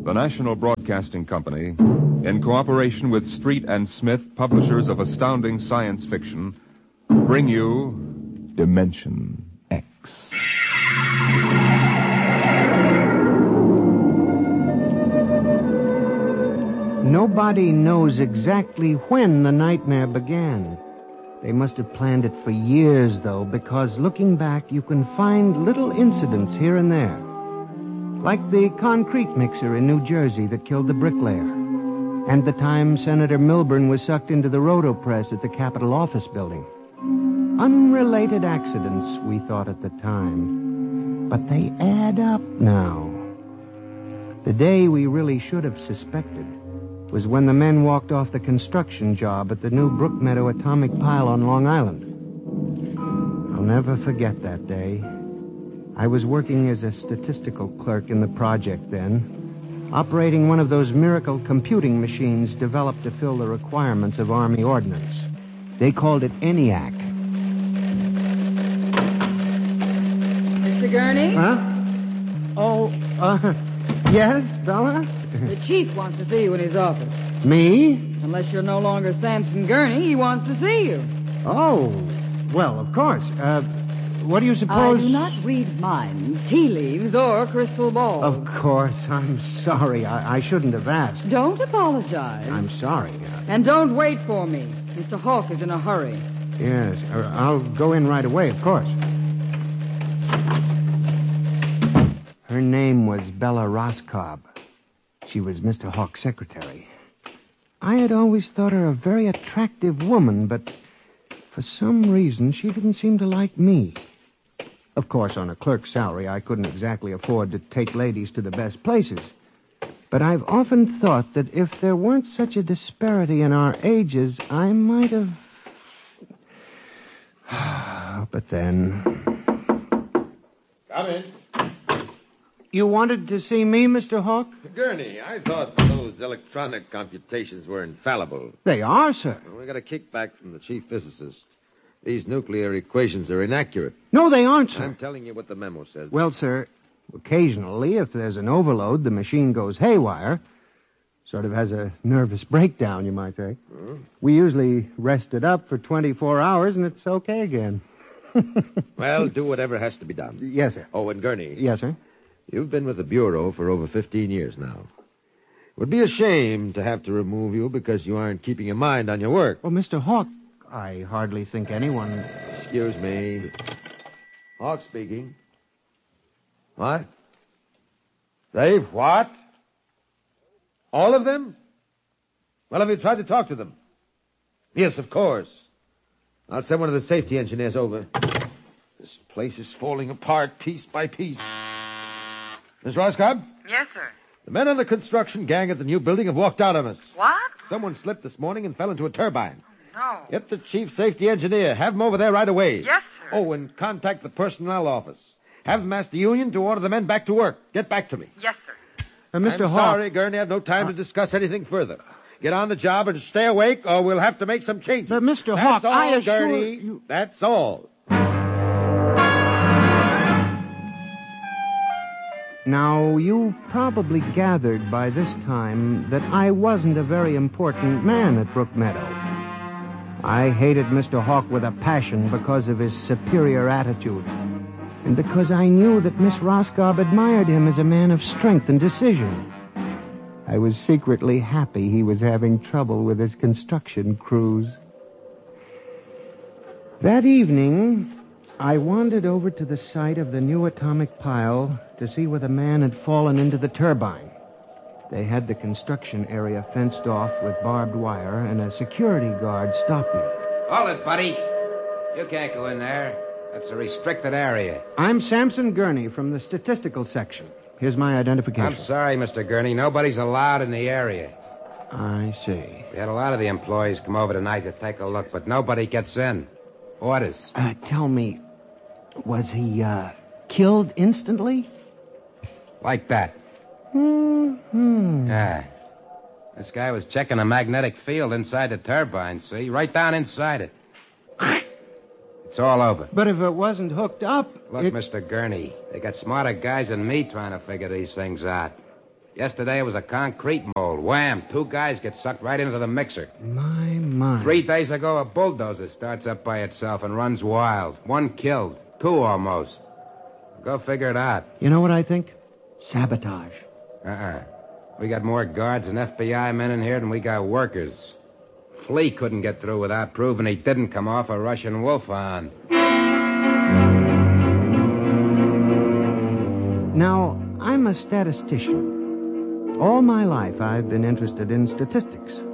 The National Broadcasting Company, in cooperation with Street and Smith, publishers of astounding science fiction, bring you Dimension X. Nobody knows exactly when the nightmare began. They must have planned it for years, though, because looking back, you can find little incidents here and there. Like the concrete mixer in New Jersey that killed the bricklayer, and the time Senator Milburn was sucked into the rotopress at the Capitol office building. Unrelated accidents, we thought at the time. But they add up now. The day we really should have suspected was when the men walked off the construction job at the new Brookmeadow atomic pile on Long Island. I'll never forget that day. I was working as a statistical clerk in the project then, operating one of those miracle computing machines developed to fill the requirements of Army ordnance. They called it ENIAC. Mr. Gurney? Huh? Oh, yes, Bella? The chief wants to see you in his office. Me? Unless you're no longer Samson Gurney, he wants to see you. Oh, well, of course. What do you suppose? I do not read minds, tea leaves, or crystal balls. Of course. I'm sorry. I shouldn't have asked. Don't apologize. I'm sorry. And don't wait for me. Mr. Hawk is in a hurry. Yes, I'll go in right away, of course. Her name was Bella Roscoe. She was Mr. Hawk's secretary. I had always thought her a very attractive woman, but for some reason she didn't seem to like me. Of course, on a clerk's salary, I couldn't exactly afford to take ladies to the best places. But I've often thought that if there weren't such a disparity in our ages, I might have... But then... Come in. You wanted to see me, Mr. Hawk? Gurney, I thought those electronic computations were infallible. They are, sir. Well, we got a kickback from the chief physicist. These nuclear equations are inaccurate. No, they aren't, sir. I'm telling you what the memo says. Well, sir, occasionally, if there's an overload, the machine goes haywire. Sort of has a nervous breakdown, you might say. We usually rest it up for 24 hours, and it's okay again. Well, do whatever has to be done. Yes, sir. Oh, and Gurney. Yes, sir. You've been with the Bureau for over 15 years now. It would be a shame to have to remove you because you aren't keeping your mind on your work. Well, Mr. Hawk, I hardly think anyone... Excuse me. Hawk speaking. What? Dave, what? All of them? Well, have you tried to talk to them? Yes, of course. I'll send one of the safety engineers over. This place is falling apart piece by piece. Miss Roscoe? Yes, sir. The men on the construction gang at the new building have walked out on us. What? Someone slipped this morning and fell into a turbine. No. Get the chief safety engineer. Have him over there right away. Yes, sir. Oh, and contact the personnel office. Have them ask the union to order the men back to work. Get back to me. Yes, sir. Mr. I'm Hawk... sorry, Gurney. I've no time to discuss anything further. Get on the job and stay awake, or we'll have to make some changes. But, Mr. That's Hawk, all, I assure Gurney. you... That's all. Now, you've probably gathered by this time that I wasn't a very important man at Brookmeadow. I hated Mr. Hawk with a passion because of his superior attitude, and because I knew that Miss Roscoe admired him as a man of strength and decision. I was secretly happy he was having trouble with his construction crews. That evening, I wandered over to the site of the new atomic pile to see where the man had fallen into the turbine. They had the construction area fenced off with barbed wire, and a security guard stopped me. Hold it, buddy. You can't go in there. That's a restricted area. I'm Samson Gurney from the statistical section. Here's my identification. I'm sorry, Mr. Gurney. Nobody's allowed in the area. I see. We had a lot of the employees come over tonight to take a look, but nobody gets in. Orders. Tell me, was he, killed instantly? Like that. Mm-hmm. Yeah. This guy was checking a magnetic field inside the turbine, see? Right down inside it. It's all over. But if it wasn't hooked up... Look, Mr. Gurney, they got smarter guys than me trying to figure these things out. Yesterday it was a concrete mold. Wham! 2 guys get sucked right into the mixer. My. 3 days ago, a bulldozer starts up by itself and runs wild. 1 killed. 2 almost. Go figure it out. You know what I think? Sabotage. We got more guards and FBI men in here than we got workers. Flea couldn't get through without proving he didn't come off a Russian wolfhound. Now, I'm a statistician. All my life, I've been interested in statistics.